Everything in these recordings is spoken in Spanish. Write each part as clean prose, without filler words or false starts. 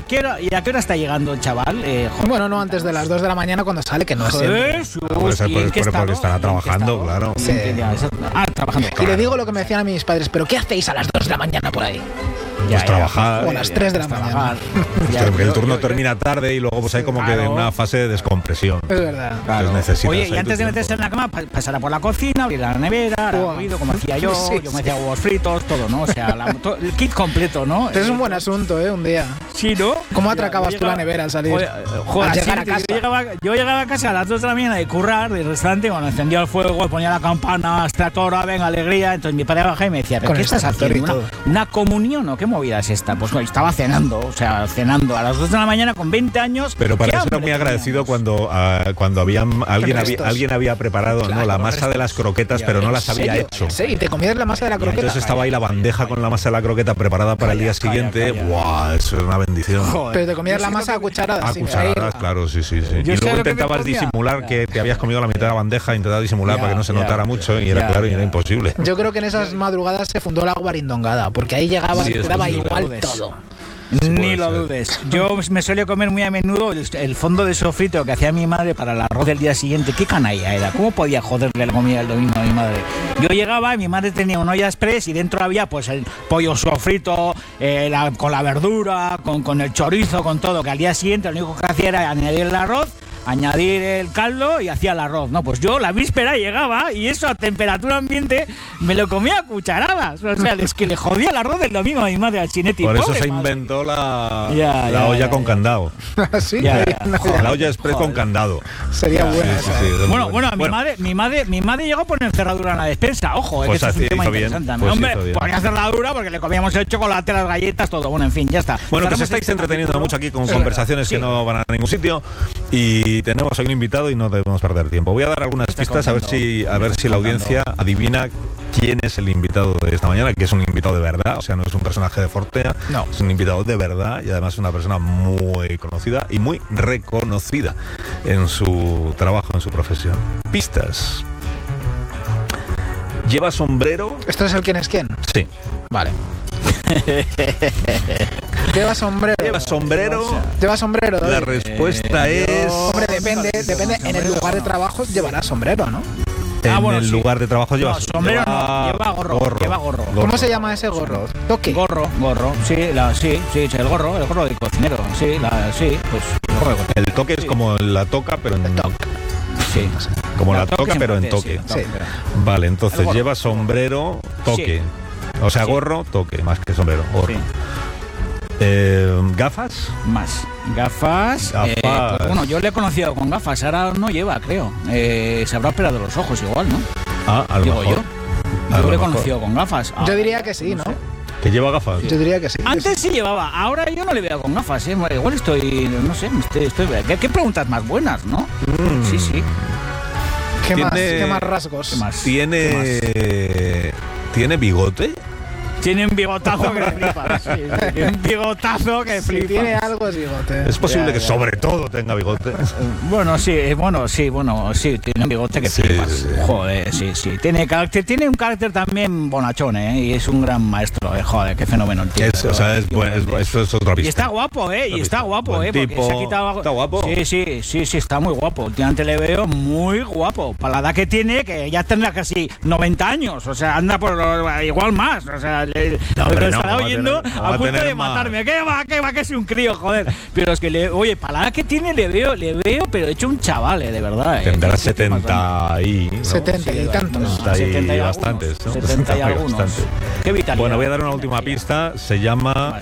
qué hora está llegando el chaval? Bueno, no antes de las 2 de la mañana cuando sale, que no es siempre. Porque estará trabajando, claro. Sí. Trabajando. Y le digo lo que me decían a mis padres, ¿pero qué hacéis a las 2 de la mañana por ahí? Pues trabajar. O a las 3 de la mañana. Porque el turno termina tarde y luego pues hay como que una fase de descompresión. Es verdad. Claro. Oye, y antes de meterse en la cama, pasará por la cocina, abrir la nevera, ruido, como hacía yo, yo me hacía huevos fritos, todo, ¿no? O sea, el kit completo, ¿no? Es un buen asunto, un día. Sí, ¿no? ¿Cómo atracabas tú la nevera al salir? Joder, al llegar a casa. Yo llegaba a casa a las 2 de la mañana de currar, del restaurante, bueno, encendía el fuego, ponía la campana, extractora, venga, alegría. Entonces mi padre bajaba y me decía, ¿pero qué estás haciendo? ¿Una comunión o qué movida es esta? Pues estaba cenando, a las 2 de la mañana con 20 años. Pero para eso era muy agradecido cuando alguien había preparado la masa de las croquetas, pero no las había hecho. Sí, y te comías la masa de la croqueta. Entonces estaba ahí la bandeja con la masa de la croqueta preparada para el día siguiente. ¡Guau! Eso es una bendición. Joder, pero te comías la masa a cucharadas. A cucharadas, claro, sí. Y luego intentabas disimular que te habías comido la mitad de la bandeja, intentabas disimular para que no se notara mucho y era imposible. Yo creo que en esas madrugadas se fundó la guarindongada, porque ahí llegabas y te daba igual todo. Ni lo dudes. Yo me solía comer muy a menudo el fondo de sofrito que hacía mi madre para el arroz del día siguiente. Qué canalla era. ¿Cómo podía joderle la comida el domingo a mi madre? Yo llegaba y mi madre tenía una olla express y dentro había pues el pollo sofrito, con la verdura, con el chorizo, con todo. Que al día siguiente lo único que hacía era añadir el arroz, añadir el caldo y hacía el arroz. No, pues yo la víspera llegaba y eso a temperatura ambiente me lo comía a cucharadas. O sea, es que le jodía el arroz del domingo a mi madre al Chinetti. Por eso se inventó la olla con candado. ¿Sí? La olla express con candado. Sería buena. Bueno, mi madre llegó a poner cerradura en la despensa. Ojo, pues que es un tema interesante. Hombre, ponía cerradura porque le comíamos el chocolate, las galletas, todo. Bueno, en fin, ya está. Bueno, que os estáis entreteniendo mucho aquí con conversaciones que no van a ningún sitio y tenemos hoy un invitado y no debemos perder tiempo. Voy a dar algunas pistas a ver si la audiencia adivina quién es el invitado de esta mañana, que es un invitado de verdad, o sea, no es un personaje de Fortea, es un invitado de verdad y además una persona muy conocida y muy reconocida en su trabajo, en su profesión. Pistas. ¿Lleva sombrero? ¿Esto es el quién es quién? Sí. Vale. ¿Lleva sombrero? ¿Lleva sombrero? La respuesta es... Hombre, depende. En el lugar de trabajo llevará sombrero, ¿no? En el lugar de trabajo lleva sombrero. Lleva gorro. ¿Cómo se llama ese gorro? ¿Toque? Gorro. Sí, el gorro de cocinero. Pues el gorro. El toque es como la toca, pero en toque. Sí. Como la toca, pero en toque. Sí. Vale, entonces lleva sombrero, toque. Sí. O sea, gorro, toque, más que sombrero, gorro. Sí. ¿Gafas? Más. Gafas. Pues bueno, yo le he conocido con gafas, ahora no lleva, creo. Se habrá operado los ojos igual, ¿no? A lo mejor. Yo le he conocido con gafas. Yo diría que sí, ¿no? ¿Que lleva gafas? Yo diría que sí. Antes sí llevaba, ahora yo no le veo con gafas, ¿eh? Igual estoy, no sé, ¿Qué preguntas más buenas, no? Sí. ¿Qué más rasgos? ¿Tiene bigote? Tiene un bigotazo que flipas. Tiene un bigotazo que flipas. Tiene algo de bigote. Es posible que sobre todo tenga bigote. Bueno, sí, tiene un bigote que flipas. Sí. Joder, sí. Tiene un carácter también bonachón, y es un gran maestro, joder, qué fenómeno el tío. Eso es otra pista. Y está guapo, está guapo, porque se ha quitado... ¿Está guapo? Sí, está muy guapo. Últimamente le veo muy guapo. Para la edad que tiene, que ya tendrá casi 90 años, o sea, anda por igual más, o sea... estará oyendo a punto de matarme. ¿Qué va? Que es un crío, joder. Pero es que, para la edad que tiene, le veo, pero hecho un chaval, de verdad. Tendrá 70 y... ¿no? 70 y tantos. 70 y bastantes, ¿no? 70 y algunos. Qué vitalidad. Bueno, voy a dar una última pista. Se llama...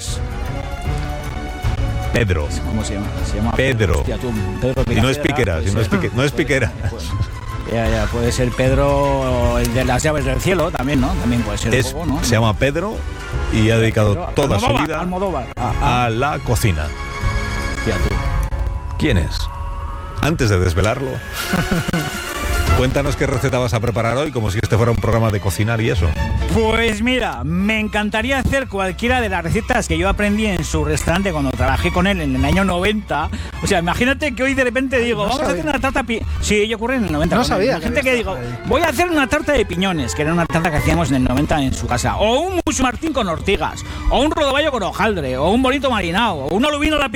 Pedro. ¿Cómo se llama? Se llama Pedro. Hostia, Pedro y no es Piqueras, no es Piqueras. Ya, puede ser Pedro, el de las llaves del cielo, también, ¿no? También puede ser poco, ¿no? Se llama Pedro y ha dedicado toda su vida a la cocina. Ya tú. ¿Quién es? Antes de desvelarlo, cuéntanos qué receta vas a preparar hoy, como si este fuera un programa de cocinar y eso. Pues mira, me encantaría hacer cualquiera de las recetas que yo aprendí en su restaurante cuando trabajé con él en el año 90. O sea, imagínate que hoy de repente digo, vamos a hacer una tarta Sí, yo ocurre en el 90. No sabía. Gente que digo, voy a hacer una tarta de piñones, que era una tarta que hacíamos en el 90 en su casa. O un mucho martín con ortigas, o un rodaballo con hojaldre, o un bonito marinado, o un alubino a la